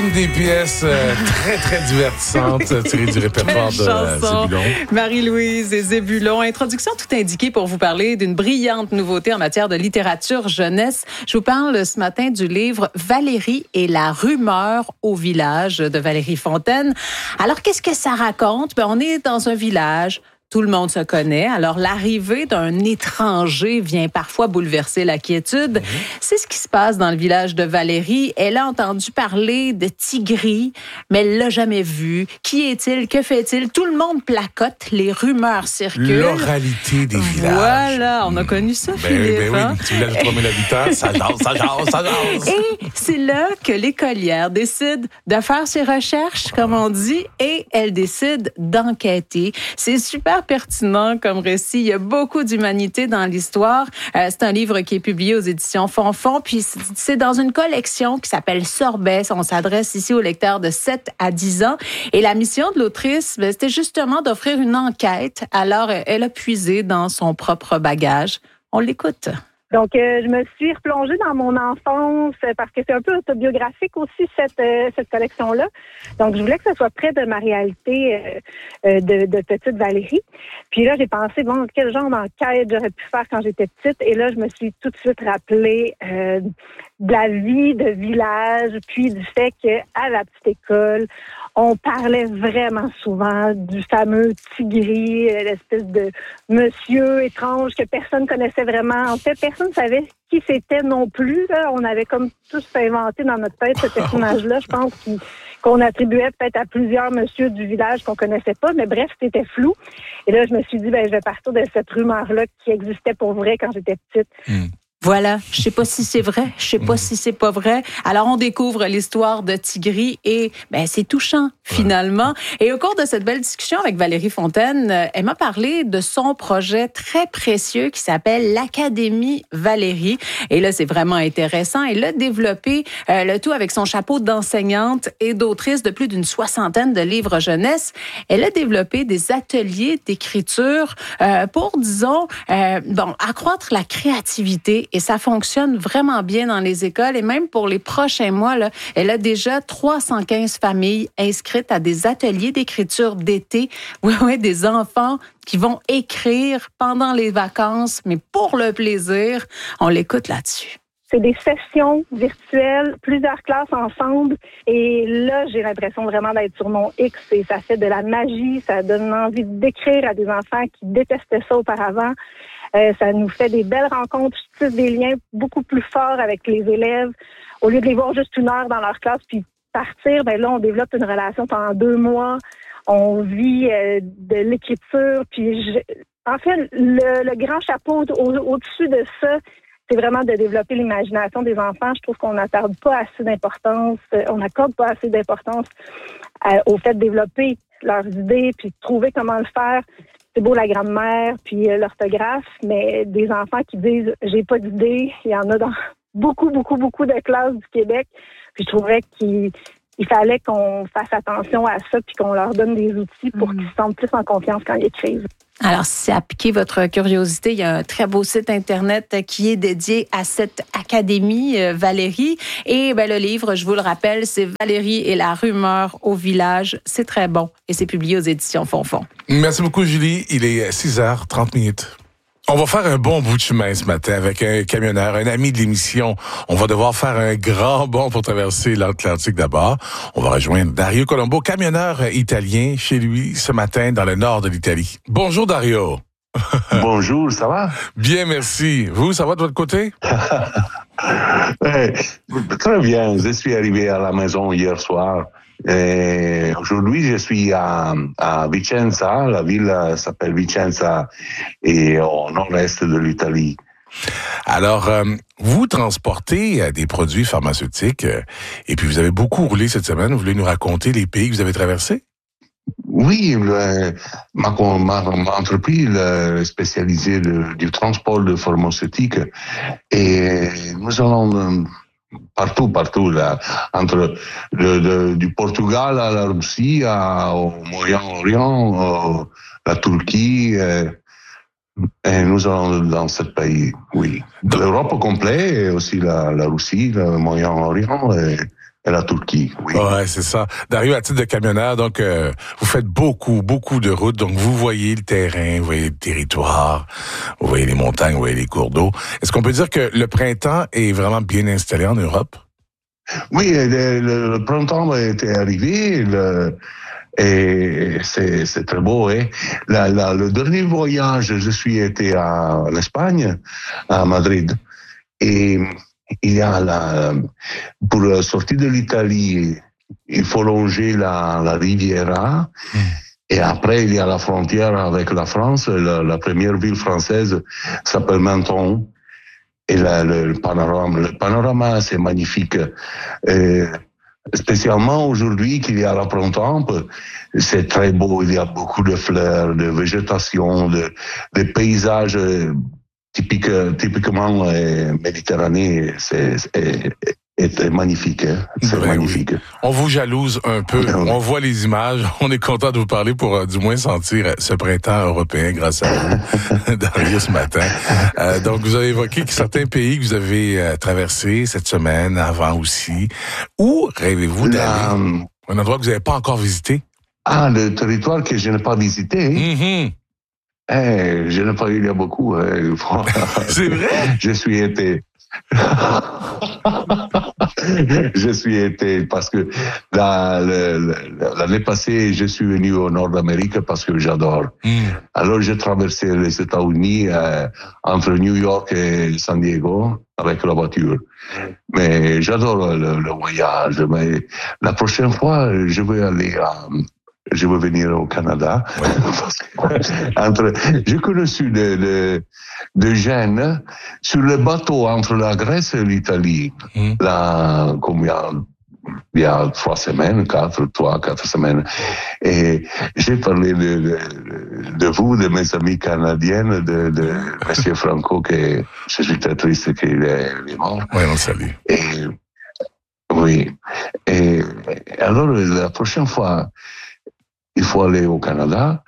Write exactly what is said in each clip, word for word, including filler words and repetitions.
une des pièces euh, très, très divertissantes tirées du répertoire de euh, Zébulon. Marie-Louise et Zébulon. Introduction tout indiquée pour vous parler d'une brillante nouveauté en matière de littérature jeunesse. Je vous parle ce matin du livre Valérie et la rumeur au village de Valérie Fontaine. Alors, qu'est-ce que ça raconte? Ben, on est dans un village. Tout le monde se connaît. Alors, l'arrivée d'un étranger vient parfois bouleverser la quiétude. Mmh. C'est ce qui se passe dans le village de Valérie. Elle a entendu parler de Tigri, mais elle l'a jamais vu. Qui est-il? Que fait-il? Tout le monde placote. Les rumeurs circulent. L'oralité des villages. Voilà, on a connu ça, ben, Philippe. Ben oui, hein? tu l'as le trois mille habitants, ça jase, ça jase, ça jase. Et c'est là que l'écolière décide de faire ses recherches, comme on dit, et elle décide d'enquêter. C'est super pertinent comme récit. Il y a beaucoup d'humanité dans l'histoire. Euh, c'est un livre qui est publié aux éditions Fonfon, puis c'est dans une collection qui s'appelle Sorbet. On s'adresse ici aux lecteurs de sept à dix ans. Et la mission de l'autrice, ben, c'était justement d'offrir une enquête. Alors, elle a puisé dans son propre bagage. On l'écoute. Donc, euh, je me suis replongée dans mon enfance euh, parce que c'est un peu autobiographique aussi, cette euh, cette collection-là. Donc, je voulais que ce soit près de ma réalité euh, euh, de, de petite Valérie. Puis là, j'ai pensé, bon, quel genre d'enquête j'aurais pu faire quand j'étais petite. Et là, je me suis tout de suite rappelé euh, de la vie de village, puis du fait qu'à la petite école, on parlait vraiment souvent du fameux Tigri, l'espèce de monsieur étrange que personne connaissait vraiment. En fait, personne ne savait qui c'était non plus. Là. On avait comme tous inventé dans notre tête ce personnage-là, je pense, qui, qu'on attribuait peut-être à plusieurs messieurs du village qu'on connaissait pas. Mais bref, c'était flou. Et là, je me suis dit, ben, je vais partir de cette rumeur-là qui existait pour vrai quand j'étais petite. Mm. Voilà, je sais pas si c'est vrai, je sais pas mmh. si c'est pas vrai. Alors on découvre l'histoire de Tigri et ben c'est touchant finalement. Ouais. Et au cours de cette belle discussion avec Valérie Fontaine, elle m'a parlé de son projet très précieux qui s'appelle l'Académie Valérie. Et là c'est vraiment intéressant. Elle a développé euh, le tout avec son chapeau d'enseignante et d'autrice de plus d'une soixantaine de livres jeunesse. Elle a développé des ateliers d'écriture euh, pour disons euh, bon accroître la créativité. Et ça fonctionne vraiment bien dans les écoles. Et même pour les prochains mois, là, elle a déjà trois cent quinze familles inscrites à des ateliers d'écriture d'été. Oui, oui, des enfants qui vont écrire pendant les vacances, mais pour le plaisir. On l'écoute là-dessus. C'est des sessions virtuelles, plusieurs classes ensemble. Et là, j'ai l'impression vraiment d'être sur mon X. Et ça fait de la magie. Ça donne envie d'écrire à des enfants qui détestaient ça auparavant. Euh, ça nous fait des belles rencontres, je tisse des liens beaucoup plus forts avec les élèves. Au lieu de les voir juste une heure dans leur classe puis partir, ben là, on développe une relation pendant deux mois. On vit euh, de l'écriture. Puis, je... en fait, le, le grand chapeau au, au-dessus de ça, c'est vraiment de développer l'imagination des enfants. Je trouve qu'on n'accorde pas assez d'importance, on n'accorde pas assez d'importance euh, au fait de développer leurs idées puis de trouver comment le faire. C'est beau la grammaire puis euh, l'orthographe, mais des enfants qui disent « j'ai pas d'idée », il y en a dans beaucoup, beaucoup, beaucoup de classes du Québec. Puis je trouvais qu'il il fallait qu'on fasse attention à ça puis qu'on leur donne des outils pour mmh. qu'ils se sentent plus en confiance quand ils écrivent. Alors, si ça a piqué votre curiosité, il y a un très beau site Internet qui est dédié à cette Académie euh, Valérie. Et ben, le livre, je vous le rappelle, c'est Valérie et la rumeur au village. C'est très bon et c'est publié aux éditions Fonfon. Merci beaucoup, Julie. Il est six heures trente minutes. On va faire un bon bout de chemin ce matin avec un camionneur, un ami de l'émission. On va devoir faire un grand bond pour traverser l'Atlantique d'abord. On va rejoindre Dario Colombo, camionneur italien, chez lui ce matin dans le nord de l'Italie. Bonjour Dario. Bonjour, ça va? Bien, merci. Vous, ça va de votre côté? Ouais, très bien. Je suis arrivé à la maison hier soir. Et aujourd'hui, je suis à, à Vicenza. La ville s'appelle Vicenza et au nord-est de l'Italie. Alors, euh, vous transportez des produits pharmaceutiques euh, et puis vous avez beaucoup roulé cette semaine. Vous voulez nous raconter les pays que vous avez traversés? Oui, le, ma, ma, ma entreprise est spécialisée de, du transport de pharmaceutiques et nous allons partout, partout, là, entre le, le, du Portugal à la Russie, à, au Moyen-Orient, la Turquie, et, et nous allons dans ce pays, oui. L'Europe complète, et aussi la, la Russie, le Moyen-Orient, et et la Turquie, oui. Ouais, c'est ça. Dario, à titre de camionneur, donc euh, vous faites beaucoup, beaucoup de routes, donc vous voyez le terrain, vous voyez le territoire, vous voyez les montagnes, vous voyez les cours d'eau. Est-ce qu'on peut dire que le printemps est vraiment bien installé en Europe? Oui, le, le, le printemps était arrivé, le, et c'est, c'est très beau. Hein? La, la, le dernier voyage, je suis été à l'Espagne, à Madrid, et il y a la, pour sortir de l'Italie, il faut longer la, la Riviera, mmh. et après il y a la frontière avec la France. La, la première ville française s'appelle Menton. Et la, le, le panorama, le panorama, c'est magnifique. Et spécialement aujourd'hui qu'il y a le printemps, c'est très beau. Il y a beaucoup de fleurs, de végétation, de, de paysages typiques, typiquement euh, méditerranéens. C'est, c'est, est magnifique, hein? C'est ben magnifique. Oui. On vous jalouse un peu. On voit les images. On est content de vous parler pour euh, du moins sentir ce printemps européen grâce à vous, Dario, ce matin. Euh, donc, vous avez évoqué que certains pays que vous avez euh, traversés cette semaine, avant aussi. Où rêvez-vous d'aller? La... Un endroit que vous n'avez pas encore visité? Ah, le territoire que je n'ai pas visité. Mm-hmm. Eh, je n'ai pas eu, il y a beaucoup. Hein. C'est vrai? Je suis été... je suis été parce que la, la, la, l'année passée, je suis venu au nord d'Amérique parce que j'adore. Mm. Alors, j'ai traversé les États-Unis euh, entre New York et San Diego avec la voiture. Mais j'adore le, le voyage. Mais la prochaine fois, je vais aller à... Je veux venir au Canada. Ouais. entre, j'ai connu de, de, de jeunes sur le bateau entre la Grèce et l'Italie. Mmh. Là, comme il y a, il y a trois semaines, quatre, trois, quatre semaines. Et j'ai parlé de, de, de vous, de mes amis canadiennes, de, de Monsieur Franco, que je suis très triste qu'il est, est mort. Oui, on salue. Et, oui. Et, et alors, la prochaine fois, il faut aller au Canada.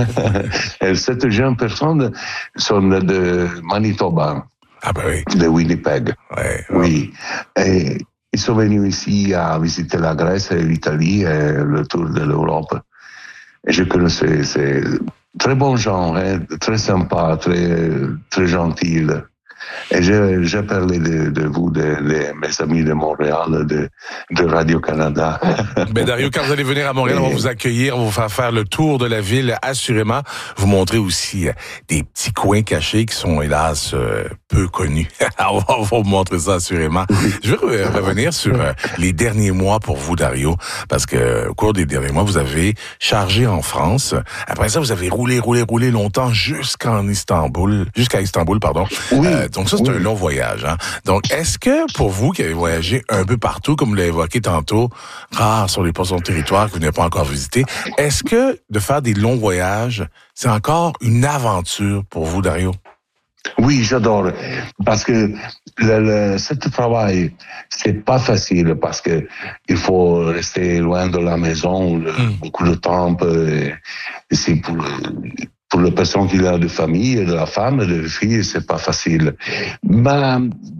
Et cette jeune personne sont de Manitoba, ah ben oui. de Winnipeg. Ouais, oui. Et ils sont venus ici à visiter la Grèce et l'Italie et le tour de l'Europe. Et je connaissais ces très bons gens, hein, très sympas, très, très gentils. Et j'ai, j'ai parlé de, de vous, de, de mes amis de Montréal, de, de Radio-Canada. Ben Dario, quand vous allez venir à Montréal, on va vous accueillir, on va vous faire faire le tour de la ville, assurément. Vous montrer aussi euh, des petits coins cachés qui sont, hélas, euh, peu connus. on, va, on va vous montrer ça, assurément. Je veux revenir sur euh, les derniers mois pour vous, Dario, parce que au cours des derniers mois, vous avez chargé en France. Après ça, vous avez roulé, roulé, roulé longtemps jusqu'en Istanbul, jusqu'à Istanbul, pardon. Oui. Euh, donc ça, c'est oui. un long voyage. Hein? Donc, est-ce que pour vous qui avez voyagé un peu partout, comme vous l'avez évoqué tantôt, rare sur les portions de territoire que vous n'avez pas encore visité, est-ce que de faire des longs voyages, c'est encore une aventure pour vous, Dario? Oui, j'adore. Parce que le, le, ce travail, c'est pas facile parce que il faut rester loin de la maison le, mm. beaucoup de temps. Et, et c'est pour... Pour les personnes qui ont de famille, de la femme, de filles, c'est pas facile. Mais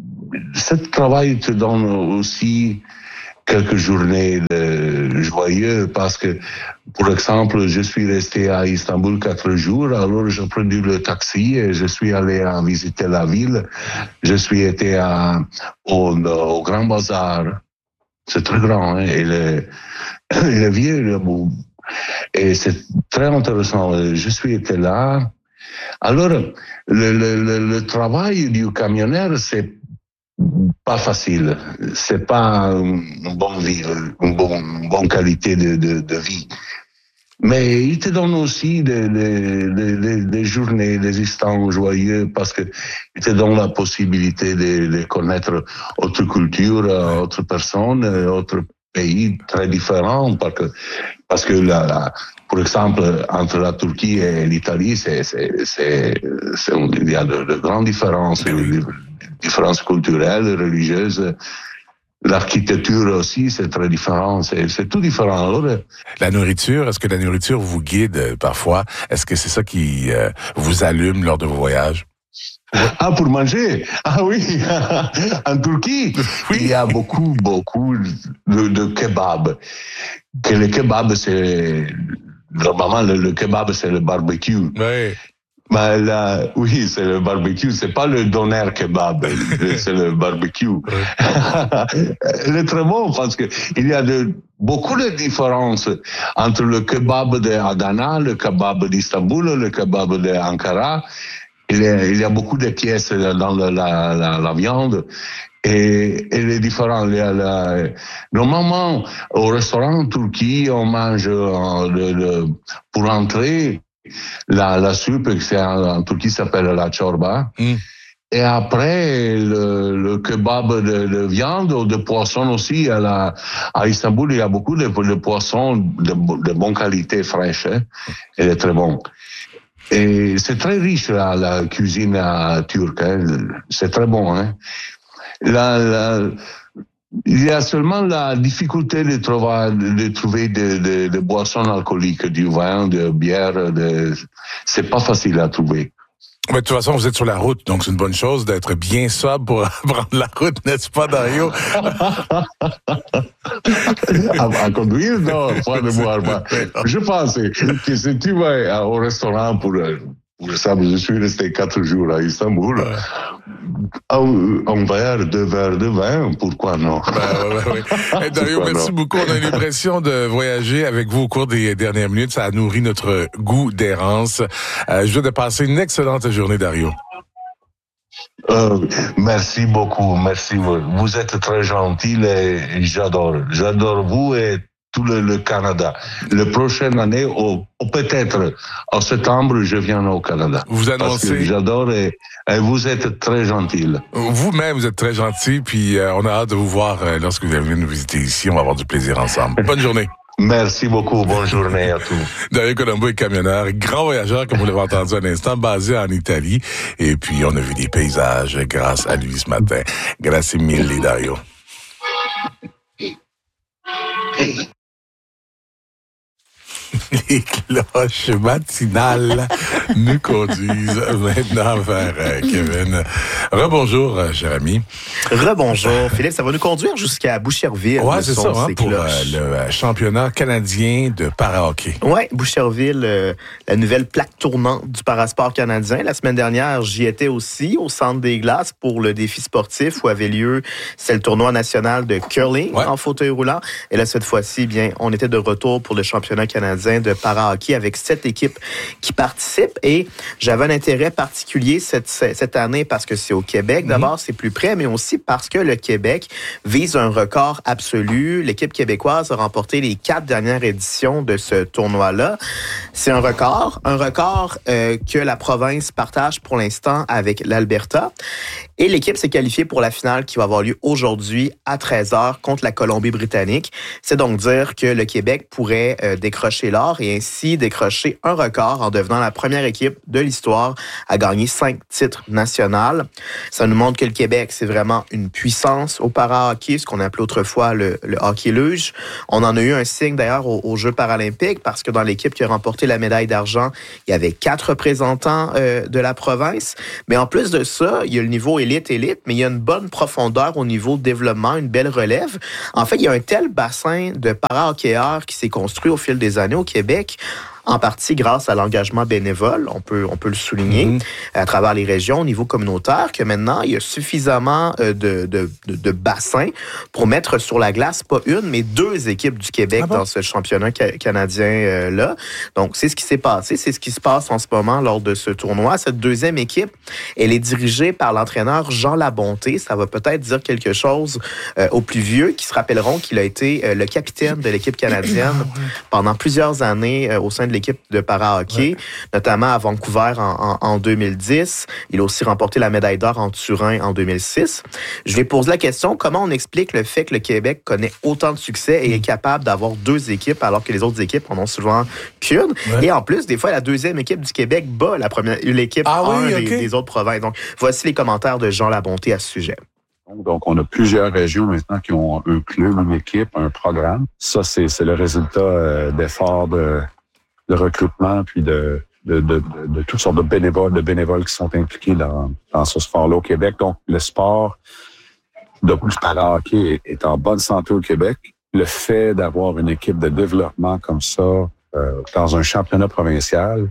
ce travail te donne aussi quelques journées de joyeux parce que, pour exemple, je suis resté à Istanbul quatre jours, alors j'ai pris le taxi et je suis allé à visiter la ville. Je suis été à, au, au Grand Bazar. C'est très grand, hein, et le, et le vieux, le, et c'est très intéressant. Je suis été là. Alors, le, le, le, le travail du camionneur, c'est pas facile. C'est pas une bonne vie, une bonne, une bonne qualité de, de, de vie. Mais il te donne aussi des, des, des, des journées, des instants joyeux parce que il te donne la possibilité de, de connaître autre culture, autre personne, autre pays très différents parce que parce que la, la, par exemple entre la Turquie et l'Italie c'est c'est c'est, c'est il y a de, de grandes différences, oui. différences culturelles, religieuses. L'architecture aussi, c'est très différent. C'est, c'est tout différent. Alors, la nourriture, est-ce que la nourriture vous guide euh, parfois? Est-ce que c'est ça qui euh, vous allume lors de vos voyages? Ah, pour manger? Ah oui, en Turquie, oui. Il y a beaucoup, beaucoup de, de kebab. Que le kebab, c'est... Normalement, le, le kebab, c'est le barbecue. Oui. Mais là, oui, c'est le barbecue. C'est pas le doner kebab, c'est le barbecue. Il est très bon parce que il y a de, beaucoup de différences entre le kebab d'Adana, le kebab d'Istanbul, le kebab d'Ankara. Il y a, il y a beaucoup de pièces dans la, la, la, la viande. Et, et les différents, il y a la, normalement, au restaurant en Turquie, on mange euh, le, le, pour entrer la, la soupe, c'est en, en Turquie s'appelle la chorba. Mm. Et après, le, le kebab de, de viande ou de poisson aussi. À, la, à Istanbul, il y a beaucoup de, de poissons de, de bonne qualité, fraîche. Hein. Il est très bon. Et c'est très riche, la, la cuisine turque. Hein. C'est très bon, hein. La, la, il y a seulement la difficulté de trouver, de trouver des de, de boissons alcooliques, du vin, de bière. De, c'est pas facile à trouver. Mais de toute façon, vous êtes sur la route, donc c'est une bonne chose d'être bien sobre pour prendre la route, n'est-ce pas, Dario? à, à conduire, non, pas de boire. Je pense que si tu vas au restaurant pour... Pour exemple, je suis resté quatre jours à Istanbul. Ouais. Un, un verre, deux verres de vin, pourquoi non? Ben, ouais, ouais. Hey, Dario, pourquoi merci non? beaucoup. On a eu l'impression de voyager avec vous au cours des dernières minutes. Ça a nourri notre goût d'errance. Euh, je veux de passer une excellente journée, Dario. Euh, merci beaucoup, merci. Vous êtes très gentil et j'adore. J'adore vous et tout le, le Canada. La prochaine année, ou, ou peut-être en septembre, je viens au Canada. Vous annoncez. Parce que j'adore et, et vous êtes très gentil. Vous-même, vous êtes très gentil, puis euh, on a hâte de vous voir euh, lorsque vous allez venir nous visiter ici. On va avoir du plaisir ensemble. Bonne journée. Merci beaucoup. Bonne journée à tous. Dario Colombo est camionneur, grand voyageur, comme vous l'avez entendu à l'instant, basé en Italie. Et puis, on a vu des paysages grâce à lui ce matin. Grazie mille, Dario. Les cloches matinales nous conduisent maintenant vers euh, Kevin. Rebonjour, euh, cher ami. Rebonjour, Philippe. Ça va nous conduire jusqu'à Boucherville. Ouais, c'est ça, hein, pour euh, le championnat canadien de para-hockey. Ouais, Boucherville, euh, la nouvelle plaque tournante du parasport canadien. La semaine dernière, j'y étais aussi au Centre des Glaces pour le défi sportif où avait lieu, c'est le tournoi national de curling ouais. en fauteuil roulant. Et là, cette fois-ci, bien, on était de retour pour le championnat canadien de para-hockey avec sept équipes qui participent et j'avais un intérêt particulier cette, cette année parce que c'est au Québec. D'abord, c'est plus près, mais aussi parce que le Québec vise un record absolu. L'équipe québécoise a remporté les quatre dernières éditions de ce tournoi-là. C'est un record, un record euh, que la province partage pour l'instant avec l'Alberta. Et l'équipe s'est qualifiée pour la finale qui va avoir lieu aujourd'hui à treize heures contre la Colombie-Britannique. C'est donc dire que le Québec pourrait euh, décrocher l'or et ainsi décrocher un record en devenant la première équipe de l'histoire à gagner cinq titres nationaux. Ça nous montre que le Québec, c'est vraiment une puissance au para-hockey, ce qu'on appelait autrefois le, le hockey luge. On en a eu un signe d'ailleurs aux, aux Jeux paralympiques parce que dans l'équipe qui a remporté la médaille d'argent, il y avait quatre représentants euh, de la province. Mais en plus de ça, il y a le niveau élite, élite, mais il y a une bonne profondeur au niveau développement, une belle relève. En fait, il y a un tel bassin de para-hockeyeurs qui s'est construit au fil des années au Québec, en partie grâce à l'engagement bénévole, on peut, on peut le souligner, mmh. à travers les régions au niveau communautaire, que maintenant, il y a suffisamment de, de, de, de bassins pour mettre sur la glace, pas une, mais deux équipes du Québec ah bon? dans ce championnat ca- canadien-là. Euh, Donc, c'est ce qui s'est passé, c'est ce qui se passe en ce moment lors de ce tournoi. Cette deuxième équipe, elle est dirigée par l'entraîneur Jean Labonté. Ça va peut-être dire quelque chose euh, aux plus vieux qui se rappelleront qu'il a été euh, le capitaine de l'équipe canadienne ah ouais. pendant plusieurs années euh, au sein de l'équipe de para-hockey, ouais. notamment à Vancouver en, en, en deux mille dix. Il a aussi remporté la médaille d'or en Turin en deux mille six. Je vais poser la question, comment on explique le fait que le Québec connaît autant de succès et est capable d'avoir deux équipes alors que les autres équipes en ont souvent qu'une? Ouais. Et en plus, des fois, la deuxième équipe du Québec bat la première, l'équipe ah oui, un okay. des, des autres provinces. Donc, voici les commentaires de Jean Labonté à ce sujet. Donc, on a plusieurs régions maintenant qui ont un club, une équipe, un programme. Ça, c'est, c'est le résultat euh, d'efforts de de recrutement puis de, de, de, de, de toutes sortes de bénévoles, de bénévoles qui sont impliqués dans, dans ce sport-là au Québec. Donc, le sport de para-hockey est, est en bonne santé au Québec. Le fait d'avoir une équipe de développement comme ça euh, dans un championnat provincial,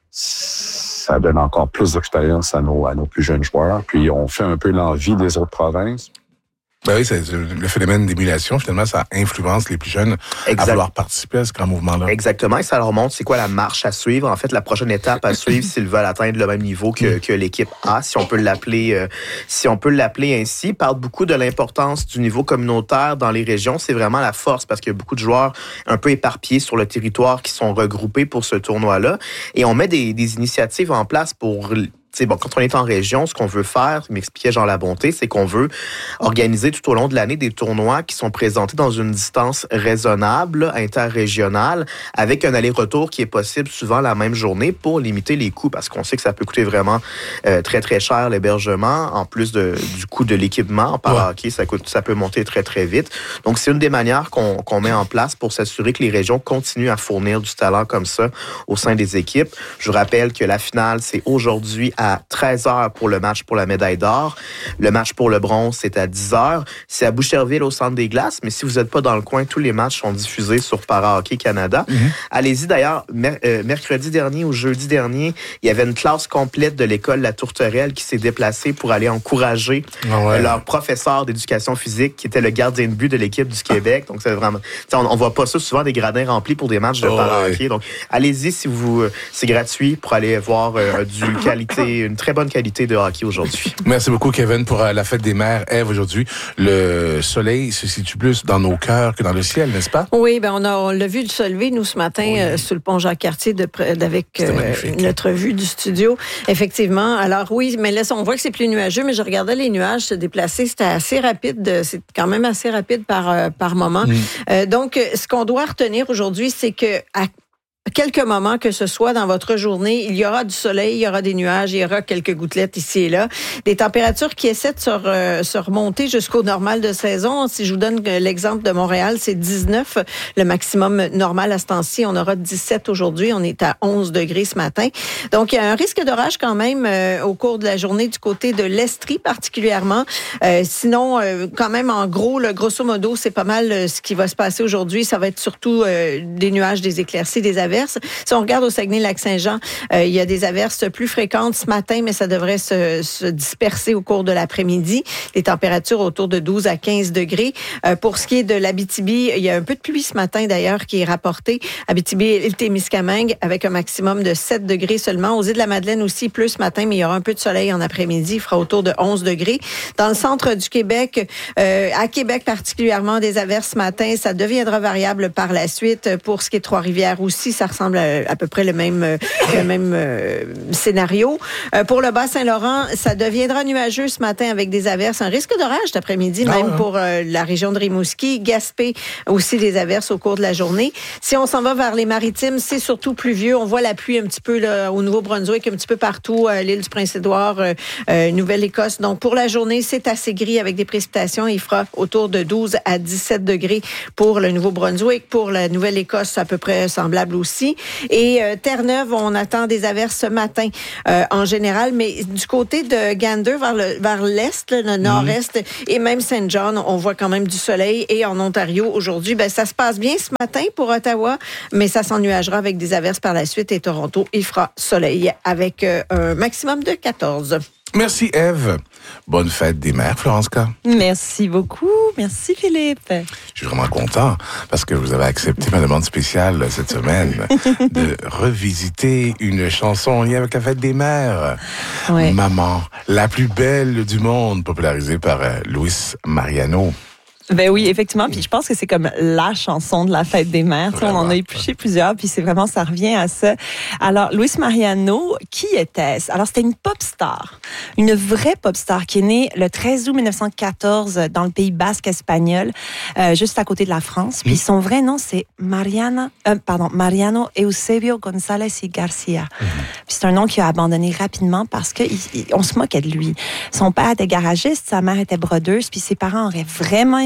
ça donne encore plus d'expérience à nos, à nos plus jeunes joueurs. Puis, on fait un peu l'envie des autres provinces. Ben oui, c'est le phénomène d'émulation, finalement, ça influence les plus jeunes exact. à vouloir participer à ce grand mouvement-là. Exactement, et ça leur montre c'est quoi la marche à suivre. En fait, la prochaine étape à suivre s'ils veulent atteindre le même niveau que, que l'équipe A, si on peut l'appeler, euh, si on peut l'appeler ainsi. Il parle beaucoup de l'importance du niveau communautaire dans les régions. C'est vraiment la force parce qu'il y a beaucoup de joueurs un peu éparpillés sur le territoire qui sont regroupés pour ce tournoi-là. Et on met des, des initiatives en place pour... T'sais, bon, quand on est en région, ce qu'on veut faire, m'expliquait Jean Labonté, c'est qu'on veut organiser tout au long de l'année des tournois qui sont présentés dans une distance raisonnable, interrégionale, avec un aller-retour qui est possible souvent la même journée pour limiter les coûts, parce qu'on sait que ça peut coûter vraiment euh, très, très cher l'hébergement, en plus de, du coût de l'équipement. En para-hockey, ça, coûte, ça peut monter très, très vite. Donc, c'est une des manières qu'on, qu'on met en place pour s'assurer que les régions continuent à fournir du talent comme ça au sein des équipes. Je vous rappelle que la finale, c'est aujourd'hui à treize heures pour le match pour la médaille d'or. Le match pour le bronze, c'est à dix heures. C'est à Boucherville, au Centre des Glaces, mais si vous n'êtes pas dans le coin, tous les matchs sont diffusés sur Para-Hockey Canada. Mm-hmm. Allez-y, d'ailleurs, mer- euh, mercredi dernier ou jeudi dernier, il y avait une classe complète de l'école La Tourterelle qui s'est déplacée pour aller encourager oh ouais. leur professeur d'éducation physique, qui était le gardien de but de l'équipe du Québec. Donc, c'est vraiment... On, on voit pas ça souvent, des gradins remplis pour des matchs de oh Para-Hockey. Ouais. Donc, allez-y si vous... C'est gratuit pour aller voir euh, du qualité une très bonne qualité de hockey aujourd'hui. Merci beaucoup, Kevin, pour euh, la fête des mères. Ève, aujourd'hui, le soleil se situe plus dans nos cœurs que dans le ciel, n'est-ce pas? Oui, ben on, a, on l'a vu se lever, nous, ce matin, oui. euh, sur le pont Jacques-Cartier, de, avec euh, notre vue du studio. Effectivement. Alors oui, mais là, on voit que c'est plus nuageux, mais je regardais les nuages se déplacer. C'était assez rapide. C'est quand même assez rapide par, euh, par moment. Mm. Euh, donc, ce qu'on doit retenir aujourd'hui, c'est que à quelques moments que ce soit dans votre journée, il y aura du soleil, il y aura des nuages, il y aura quelques gouttelettes ici et là. Des températures qui essaient de se, re, se remonter jusqu'au normal de saison. Si je vous donne l'exemple de Montréal, c'est dix-neuf, le maximum normal à ce temps-ci. On aura dix-sept aujourd'hui. On est à onze degrés ce matin. Donc, il y a un risque d'orage quand même euh, au cours de la journée du côté de l'Estrie particulièrement. Euh, sinon, euh, quand même, en gros, le grosso modo, c'est pas mal euh, ce qui va se passer aujourd'hui. Ça va être surtout euh, des nuages, des éclaircies, des averses. Si on regarde au Saguenay-Lac-Saint-Jean, euh, il y a des averses plus fréquentes ce matin, mais ça devrait se, se disperser au cours de l'après-midi. Les températures autour de douze à quinze degrés. Euh, pour ce qui est de l'Abitibi, il y a un peu de pluie ce matin d'ailleurs qui est rapporté. Abitibi et le Témiscamingue avec un maximum de sept degrés seulement. Aux Îles-de-la-Madeleine aussi, plus ce matin, mais il y aura un peu de soleil en après-midi. Il fera autour de onze degrés. Dans le centre du Québec, euh, à Québec particulièrement, des averses ce matin. Ça deviendra variable par la suite. Pour ce qui est de Trois-Rivières aussi, ça ressemble à, à peu près le même, le même euh, scénario. Euh, pour le Bas-Saint-Laurent, ça deviendra nuageux ce matin avec des averses. Un risque d'orage cet après-midi, même ah, pour euh, la région de Rimouski. Gaspé, aussi des averses au cours de la journée. Si on s'en va vers les Maritimes, c'est surtout pluvieux. On voit la pluie un petit peu là, au Nouveau-Brunswick, un petit peu partout, euh, l'île du Prince-Édouard, euh, euh, Nouvelle-Écosse. Donc, pour la journée, c'est assez gris avec des précipitations. Il fera autour de douze à dix-sept degrés pour le Nouveau-Brunswick. Pour la Nouvelle-Écosse, à peu près semblable aussi. Et euh, Terre-Neuve, on attend des averses ce matin euh, en général, mais du côté de Gander, vers, le, vers l'est, le nord-est, mmh. et même Saint John, on voit quand même du soleil. Et en Ontario, aujourd'hui, ben, ça se passe bien ce matin pour Ottawa, mais ça s'ennuagera avec des averses par la suite. Et Toronto, il fera soleil avec euh, un maximum de quatorze. Merci, Ève. Bonne fête des mères, Florence K. Merci beaucoup. Merci, Philippe. Je suis vraiment content parce que vous avez accepté ma demande spéciale cette semaine de revisiter une chanson en lien avec la fête des mères. Ouais. Maman, la plus belle du monde, popularisée par Luis Mariano. Ben oui, effectivement. Puis je pense que c'est comme la chanson de la fête des mères. On en a épluché plusieurs, puis c'est vraiment, ça revient à ça. Alors, Luis Mariano, qui était-ce? Alors, c'était une pop star, une vraie pop star qui est née le treize août mille neuf cent quatorze dans le Pays basque espagnol, euh, juste à côté de la France. Puis son vrai nom, c'est Mariana, euh, pardon, Mariano Eusebio González y Garcia. Mm-hmm. Puis c'est un nom qu'il a abandonné rapidement parce que il, il, on se moquait de lui. Son père était garagiste, sa mère était brodeuse, puis ses parents auraient vraiment aimé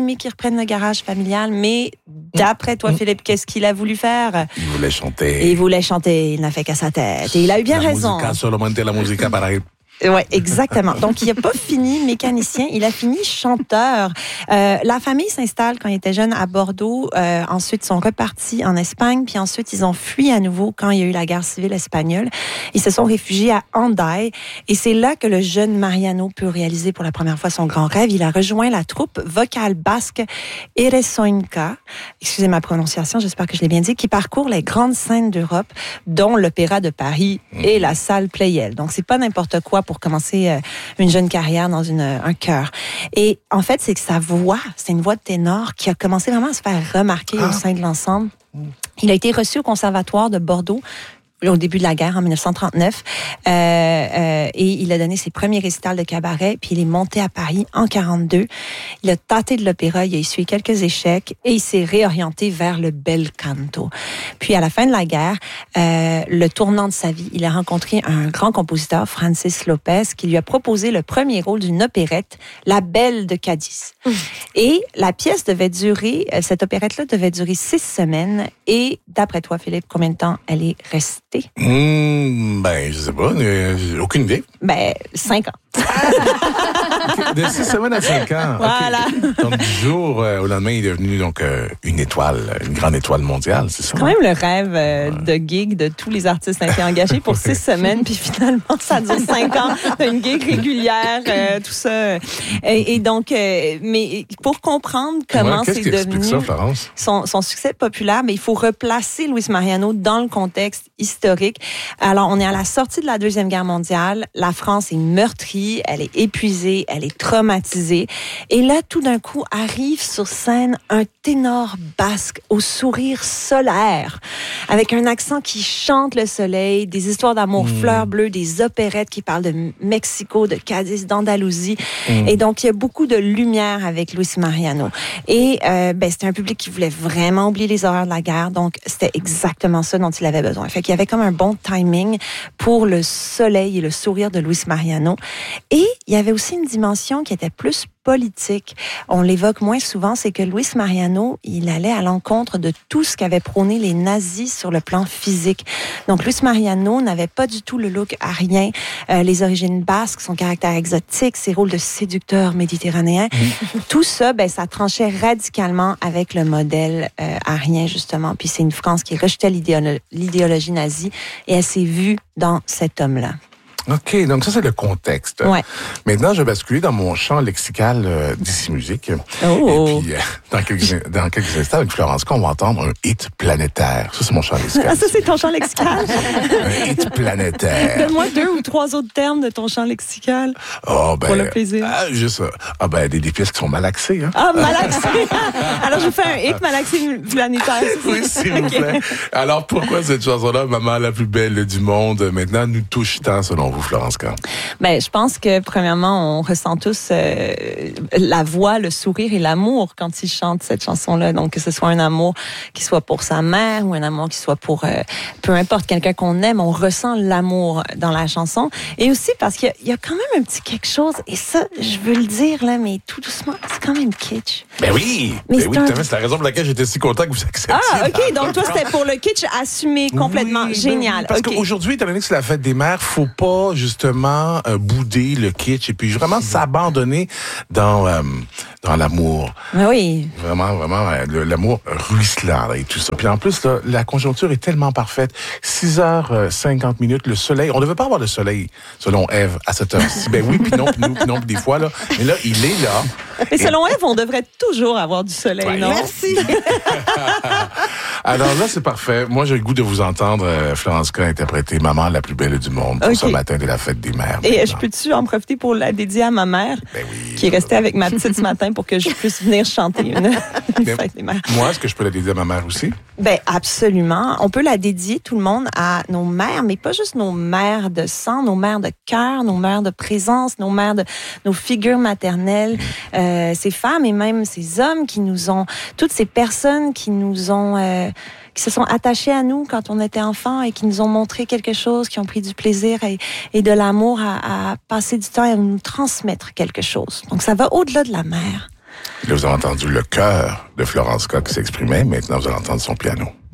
aimé qu'ils reprennent le garage familial, mais d'après toi, Philippe, qu'est-ce qu'il a voulu faire? Il voulait chanter. Et il voulait chanter, il n'a fait qu'à sa tête. Et il a eu bien la raison. Musica, solamente la musica para... Oui, exactement. Donc, il n'a pas fini mécanicien, il a fini chanteur. Euh, la famille s'installe quand il était jeune à Bordeaux. Euh, ensuite, ils sont repartis en Espagne. Puis ensuite, ils ont fui à nouveau quand il y a eu la guerre civile espagnole. Ils se sont réfugiés à Hendaye. Et c'est là que le jeune Mariano peut réaliser pour la première fois son grand rêve. Il a rejoint la troupe vocale basque Eresoinka, excusez ma prononciation, j'espère que je l'ai bien dit, qui parcourt les grandes scènes d'Europe, dont l'Opéra de Paris et la salle Pleyel. Donc, c'est pas n'importe quoi pour commencer euh, une jeune carrière dans une, un chœur. Et en fait, c'est que sa voix, c'est une voix de ténor qui a commencé vraiment à se faire remarquer ah. au sein de l'ensemble. Il a été reçu au Conservatoire de Bordeaux au début de la guerre, en dix-neuf cent trente-neuf. Euh, euh, et il a donné ses premiers récitals de cabaret, puis il est monté à Paris en quarante-deux. Il a tâté de l'opéra, il a essuyé quelques échecs et il s'est réorienté vers le bel canto. Puis à la fin de la guerre, euh, le tournant de sa vie, il a rencontré un grand compositeur, Francis Lopez, qui lui a proposé le premier rôle d'une opérette, La Belle de Cadiz. Mmh. Et la pièce devait durer, cette opérette-là devait durer six semaines. Et d'après toi, Philippe, combien de temps elle est restée? Mmh, ben, je sais pas, j'ai aucune idée. Ben, cinq ans. De six semaines à cinq ans. Voilà. Okay. Donc, du jour euh, au lendemain, il est devenu donc euh, une étoile, une grande étoile mondiale, c'est ça? C'est quand même le rêve euh, ouais. de gig de tous les artistes qui ont été engagés pour six semaines, puis finalement, ça dure cinq ans d'une gig régulière, euh, tout ça. Et, et donc, euh, mais pour comprendre comment ouais, c'est devenu ça, Florence? Son, son succès populaire, mais il faut replacer Luis Mariano dans le contexte historique. Alors, on est à la sortie de la Deuxième Guerre mondiale. La France est meurtrie, elle est épuisée, elle est traumatisée. Et là, tout d'un coup, arrive sur scène un ténor basque au sourire solaire, avec un accent qui chante le soleil, des histoires d'amour mmh. fleurs bleues, des opérettes qui parlent de Mexico, de Cadiz, d'Andalousie. Mmh. Et donc, il y a beaucoup de lumière avec Luis Mariano. Et euh, ben, c'était un public qui voulait vraiment oublier les horreurs de la guerre. Donc, c'était exactement ça dont il avait besoin. Fait qu'il y avait comme un bon timing pour le soleil et le sourire de Luis Mariano. Et il y avait aussi une dimension qui était plus politique. On l'évoque moins souvent, c'est que Luis Mariano, il allait à l'encontre de tout ce qu'avaient prôné les nazis sur le plan physique. Donc, Luis Mariano n'avait pas du tout le look arien, euh, les origines basques, son caractère exotique, ses rôles de séducteur méditerranéen. Mmh. Tout ça, ben, ça tranchait radicalement avec le modèle euh, arien, justement. Puis c'est une France qui rejetait l'idéolo- l'idéologie nazie et elle s'est vue dans cet homme-là. OK, donc ça, c'est le contexte. Ouais. Maintenant, je vais basculer dans mon champ lexical euh, d'ici musique. Oh. Et puis, euh, dans, quelques, dans quelques instants, avec Florence, on va entendre un hit planétaire. Ça, c'est mon champ lexical. Ah, ça, c'est ton champ lexical? Un hit planétaire. Donne-moi deux ou trois autres termes de ton champ lexical. Oh, ben, pour le plaisir. Ah, juste, ah, ben, des, des pièces qui sont malaxées, hein. Ah, malaxées. Alors, je vous fais un hit malaxé planétaire. Oui, s'il vous plaît. Alors, pourquoi cette chanson-là, Maman la plus belle du monde, maintenant, nous touche tant, selon vous, Florence Kahn? Ben, je pense que, premièrement, on ressent tous euh, la voix, le sourire et l'amour quand ils chantent cette chanson-là. Donc, que ce soit un amour qui soit pour sa mère ou un amour qui soit pour, euh, peu importe, quelqu'un qu'on aime, on ressent l'amour dans la chanson. Et aussi parce qu'il y a, il y a quand même un petit quelque chose, et ça, je veux le dire, là, mais tout doucement, c'est quand même kitsch. Ben oui! Mais ben c'est oui, un... c'est la raison pour laquelle j'étais si content que vous acceptiez. Ah, OK. Donc, toi, c'était pour le kitsch assumé complètement. Oui, génial. Ben, parce okay. qu'aujourd'hui, étant donné que c'est la fête des mères, faut pas, justement, euh, bouder le kitsch et puis vraiment s'abandonner dans, euh, dans l'amour. Oui. Vraiment, vraiment, euh, l'amour ruisselant et tout ça. Puis en plus, là, la conjoncture est tellement parfaite. six heures cinquante minutes, le soleil. On ne devait pas avoir le soleil, selon Ève, à cette heure-ci. Ben oui, puis non, puis nous, puis non, puis des fois, là. Mais là, il est là. Mais selon Ève, on devrait toujours avoir du soleil, ouais. non? Merci. Alors là, c'est parfait. Moi, j'ai le goût de vous entendre, euh, Florence Kahn, interpréter Maman la plus belle du monde pour okay. ce matin de la fête des mères. Et maintenant. Je peux-tu en profiter pour la dédier à ma mère, ben oui, qui est restée avec ma petite ce matin pour que je puisse venir chanter une, une fête des mères. Moi, est-ce que je peux la dédier à ma mère aussi? Ben absolument. On peut la dédier, tout le monde, à nos mères, mais pas juste nos mères de sang, nos mères de cœur, nos mères de présence, nos mères de nos figures maternelles, euh, ces femmes et même ces hommes qui nous ont, toutes ces personnes qui nous ont, euh, qui se sont attachés à nous quand on était enfant et qui nous ont montré quelque chose, qui ont pris du plaisir et, et de l'amour à, à passer du temps et à nous transmettre quelque chose. Donc ça va au-delà de la mère. Là, vous avez entendu le chœur de Florence Scott qui s'exprimait. Maintenant, vous allez entendre son piano.